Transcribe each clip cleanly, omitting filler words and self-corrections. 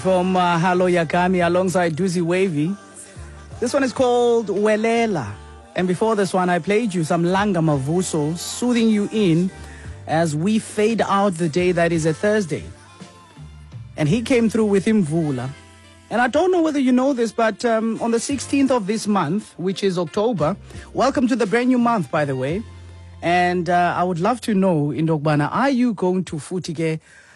From Halo Yakami alongside Duzi Wavy. This one is called Welela. And before this one, I played you some Langa Mavuso, soothing you in as we fade out the day that is a Thursday. And he came through with Imvula. And I don't know whether you know this, but on the 16th of this month, which is October, welcome to the brand new month, by the way. And I would love to know, Indogbana, are you going to Futike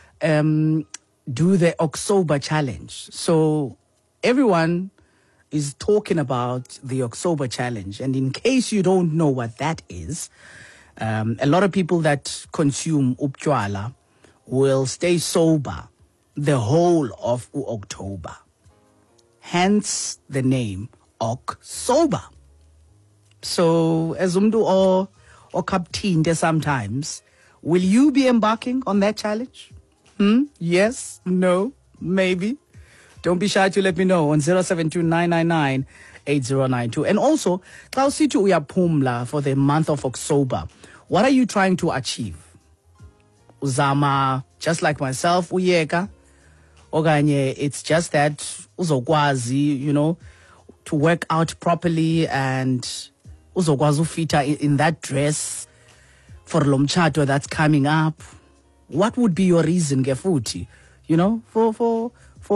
do the October challenge? So everyone is talking about the October challenge. And in case you don't know what that is, a lot of people that consume Upchwala will stay sober the whole of October. Hence the name October. So as umdu or kaptinde sometimes, will you be embarking on that challenge? Yes, no, maybe. Don't be shy to let me know on 072-999-8092. And also, Klausitu uyapumla for the month of October. What are you trying to achieve? Uzama, just like myself, uyeka. Oganye, it's just that uzokwazi, to work out properly and uzokwazi ufita in that dress for lomchato that's coming up. What would be your reason, Gefuti? For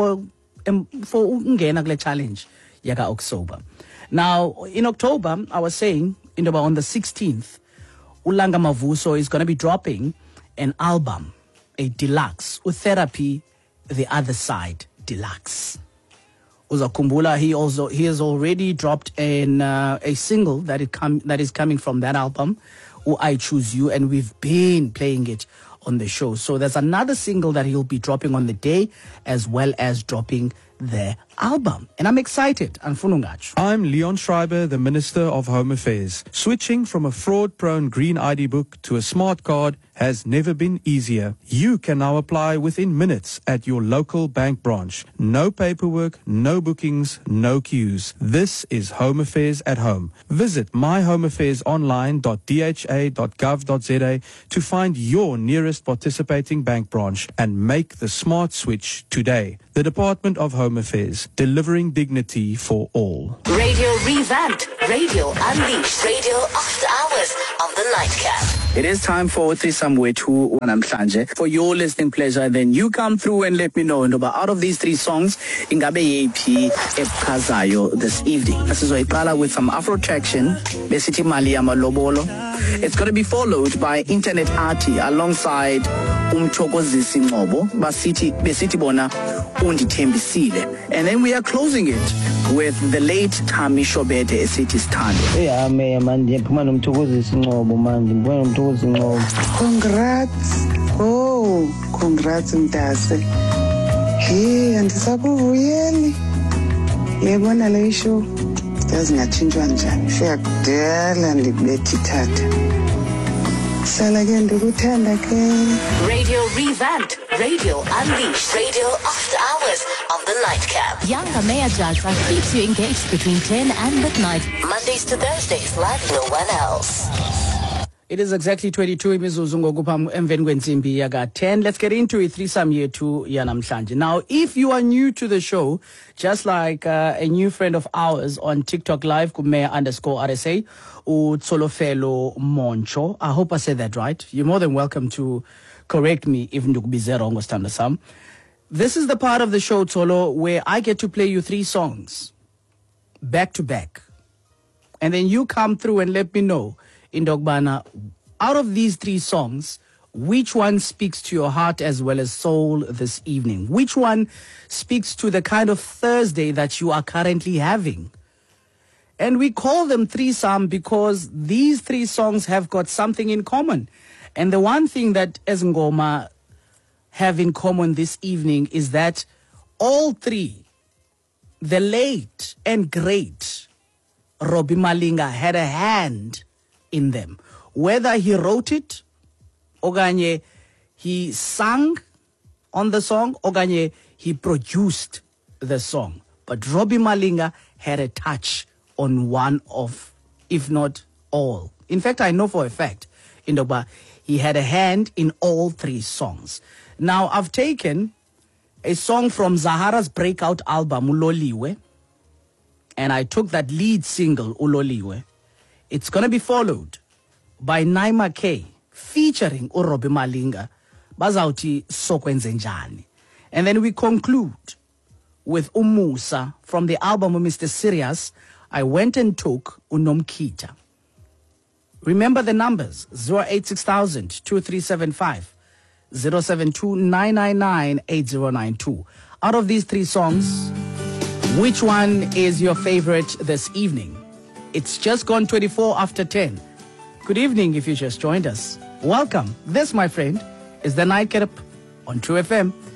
ungena kule challenge yaka October. Now, in October, I was saying, on the 16th, Ulanga Mavuso is going to be dropping an album, a deluxe, Therapy, The Other Side Deluxe. Uzakumbula, he has already dropped a single that is coming from that album, I Choose You, and we've been playing it on the show. So there's another single that he'll be dropping on the day, as well as dropping the album. And I'm excited. I'm Leon Schreiber, the Minister of Home Affairs. Switching from a fraud-prone green ID book to a smart card has never been easier. You can now apply within minutes at your local bank branch. No paperwork, no bookings, no queues. This is Home Affairs at home. Visit myhomeaffairsonline.dha.gov.za to find your nearest participating bank branch and make the smart switch today. The Department of Home Affairs, delivering dignity for all. Radio revamped, radio unleashed, radio after hours on the Nightcap. It is time for Trisam Wetu Namhlanje for your listening pleasure. Then you come through and let me know. And out of these three songs, Ingabe Yepi Epkazayo this evening. This is Waipala with some Afro traction, Besiti Maliama Lobolo. It's going to be followed by Internet Arty alongside Umchokozisi Ngobo, Besiti Bona Unditembisile. And then we are closing it with the late Tami Shobete City Stand. Congrats. Oh, congrats Mtase. Hey, andisakuvuyeli. Yebona le show. Yazingachinjwa njani. Siyakudala ndibethe ithatha. Sala ke ndikuthanda ke. Radio revamped, radio unleashed, radio after hours on the Nightcap. Younger Maya Jata keeps you engaged between 10 and midnight. Mondays to Thursdays, like no one else. It is exactly 22 imizuzu ngokupha emveni kwensimbi yaka 10. Let's get into it. Threesome yethu yanamhlanje. Now, if you are new to the show, just like a new friend of ours on TikTok Live, Kumeya_RSA, Utsolofelo Moncho. I hope I said that right. You're more than welcome to correct me if ndukubizera wrong or stand some. This is the part of the show, Tsolo, where I get to play you three songs back to back. And then you come through and let me know, Indogbana, out of these three songs, which one speaks to your heart as well as soul this evening? Which one speaks to the kind of Thursday that you are currently having? And we call them threesome because these three songs have got something in common. And the one thing that Ngoma have in common this evening is that all three, the late and great Robbie Malinga, had a hand in them. Whether he wrote it, Oganye, he sang on the song, Oganye, he produced the song. But Robbie Malinga had a touch on one of, if not all. In fact, I know for a fact, Indoba, he had a hand in all three songs. Now, I've taken a song from Zahara's breakout album, Uloliwe. And I took that lead single, Uloliwe. It's going to be followed by Naima K featuring Urobi Malinga, Bazauti Sokwenzenjani. And then we conclude with Umusa from the album of Mr. Sirius, I Went and Took Unomkita. Remember the numbers, 086,000 2375, 072-999-8092. Out of these three songs, which one is your favorite this evening? It's just gone 24 after 10. Good evening if you just joined us. Welcome. This, my friend, is the Nightcap on True FM.